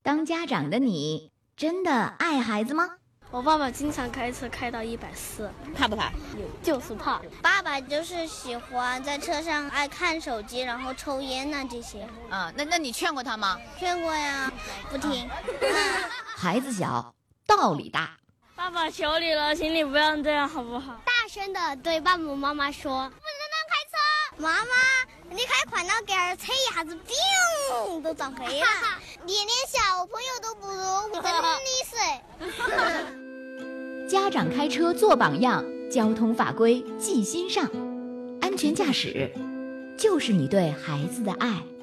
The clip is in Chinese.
当家长的你真的爱孩子吗？ 我爸爸经常开车开到140， 怕不怕？ 就是怕。 爸爸就是喜欢在车上爱看手机，然后抽烟呐这些。 那你劝过他吗？ 劝过呀，不听。 孩子小，道理大。 爸爸求你了，请你不要这样好不好？ 大声的对爸爸妈妈说：“不能乱开车！妈妈，你开快了点儿，车一下子砰都撞飞了。连小朋友都不如，真的是。” 家长开车做榜样，交通法规记心上，安全驾驶就是你对孩子的爱。